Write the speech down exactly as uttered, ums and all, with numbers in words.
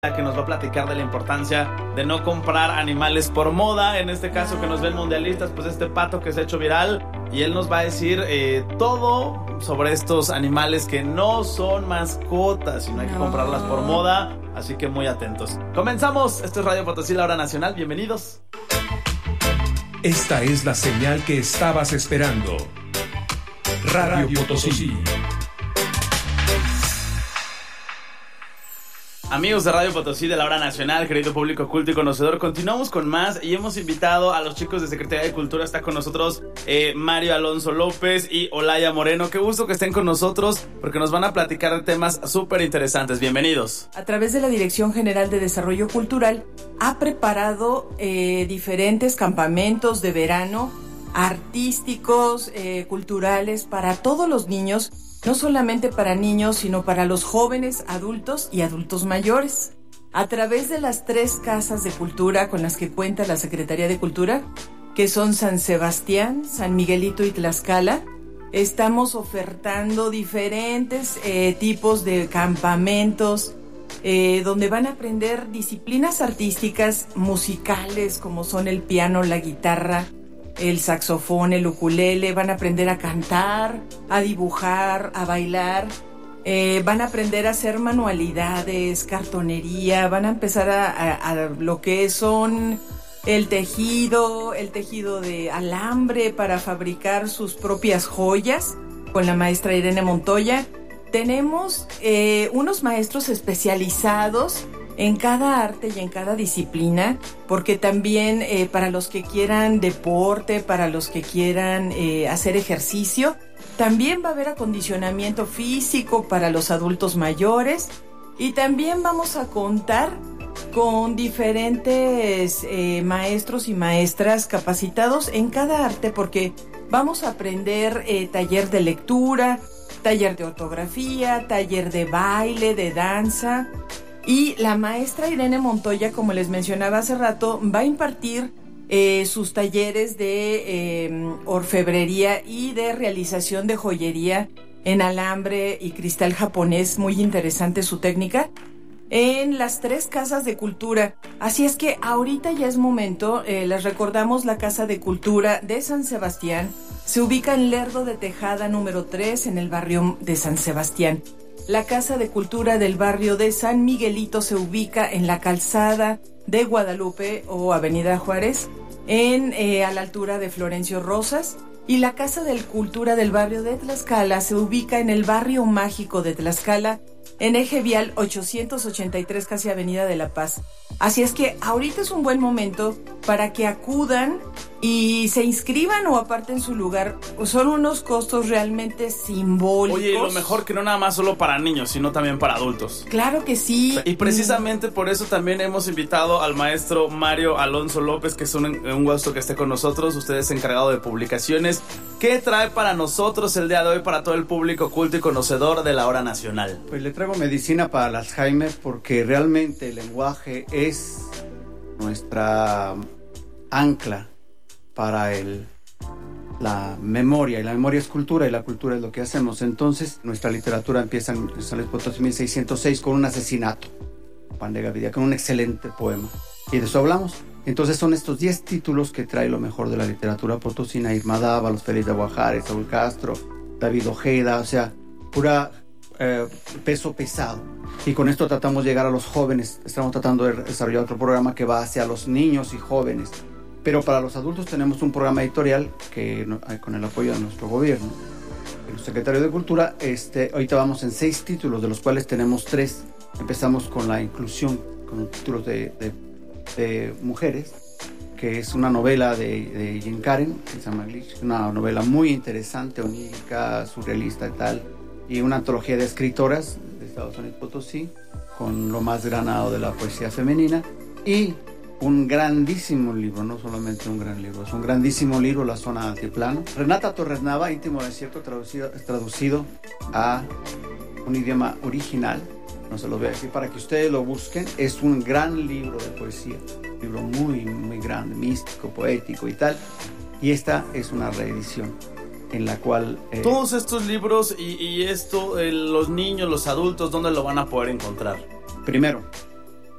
que nos va a platicar de la importancia de no comprar animales por moda, en este caso que nos ven mundialistas, pues este pato que se ha hecho viral, y él nos va a decir eh, todo sobre estos animales que no son mascotas, sino hay que comprarlas por moda, así que muy atentos. Comenzamos, esto es Radio Potosí, la hora nacional, bienvenidos. Esta es la señal que estabas esperando. Radio, Radio Potosí. Amigos de Radio Potosí de la hora nacional, querido público culto y conocedor, continuamos con más y hemos invitado a los chicos de Secretaría de Cultura. Está con nosotros eh, Mario Alonso López y Olaya Moreno. Qué gusto que estén con nosotros porque nos van a platicar de temas súper interesantes. Bienvenidos. A través de la Dirección General de Desarrollo Cultural ha preparado eh, diferentes campamentos de verano artísticos, eh, culturales para todos los niños. No solamente para niños, sino para los jóvenes, adultos y adultos mayores. A través de las tres casas de cultura con las que cuenta la Secretaría de Cultura, que son San Sebastián, San Miguelito y Tlaxcala, estamos ofertando diferentes eh, tipos de campamentos eh, donde van a aprender disciplinas artísticas, musicales, como son el piano, la guitarra, el saxofón, el ukulele. Van a aprender a cantar, a dibujar, a bailar, eh, van a aprender a hacer manualidades, cartonería, van a empezar a, a, a lo que son el tejido, el tejido de alambre para fabricar sus propias joyas con la maestra Irene Montoya. Tenemos eh, unos maestros especializados en cada arte y en cada disciplina, porque también eh, para los que quieran deporte, para los que quieran eh, hacer ejercicio, también va a haber acondicionamiento físico para los adultos mayores, y también vamos a contar con diferentes eh, maestros y maestras capacitados en cada arte, porque vamos a aprender eh, taller de lectura, taller de ortografía, taller de baile, de danza. Y la maestra Irene Montoya, como les mencionaba hace rato, va a impartir eh, sus talleres de eh, orfebrería y de realización de joyería en alambre y cristal japonés. Muy interesante su técnica, en las tres casas de cultura. Así es que ahorita ya es momento. Eh, les recordamos la Casa de Cultura de San Sebastián. Se ubica en Lerdo de Tejada número tres, en el barrio de San Sebastián. La Casa de Cultura del barrio de San Miguelito se ubica en la calzada de Guadalupe o Avenida Juárez, en eh, a la altura de Florencio Rosas. Y la Casa de Cultura del barrio de Tlaxcala se ubica en el barrio mágico de Tlaxcala, en eje vial ochocientos ochenta y tres, casi Avenida de la Paz. Así es que ahorita es un buen momento para que acudan y se inscriban o aparten su lugar. Son unos costos realmente simbólicos. Oye, lo mejor que no nada más solo para niños, sino también para adultos. Claro que sí. Y precisamente por eso también hemos invitado al maestro Mario Alonso López, que es un, un gusto que esté con nosotros. Usted es encargado de publicaciones. ¿Qué trae para nosotros el día de hoy, para todo el público culto y conocedor de la hora nacional? Pues le traigo medicina para el Alzheimer, porque realmente el lenguaje es nuestra ancla para el, la memoria, y la memoria es cultura, y la cultura es lo que hacemos. Entonces nuestra literatura empieza en San Luis Potosí mil seiscientos seis con un asesinato, Pan de Gaviria, con un excelente poema, y de eso hablamos. Entonces son estos diez títulos que trae lo mejor de la literatura potosina: Irma Dávalos, Félix de Guajares, Saúl Castro, David Ojeda, o sea, pura eh, peso pesado. Y con esto tratamos de llegar a los jóvenes. Estamos tratando de desarrollar otro programa que va hacia los niños y jóvenes. Pero para los adultos tenemos un programa editorial que, con el apoyo de nuestro gobierno, el secretario de Cultura. Este, ahorita vamos en seis títulos, de los cuales tenemos tres. Empezamos con la inclusión, con títulos de, de, de mujeres, que es una novela de, de Jean Karen, que se llama Glitch, una novela muy interesante, onírica, surrealista y tal, y una antología de escritoras de Estados Unidos Potosí, con lo más granado de la poesía femenina, y un grandísimo libro, no solamente un gran libro, es un grandísimo libro, La Zona Altiplano. Renata Torres Nava, Íntimo Desierto, traducido, traducido a un idioma original. No se los voy a decir para que ustedes lo busquen. Es un gran libro de poesía, un libro muy, muy grande, místico, poético y tal. Y esta es una reedición en la cual... Eh, Todos estos libros y, y esto, eh, los niños, los adultos, ¿dónde lo van a poder encontrar? Primero,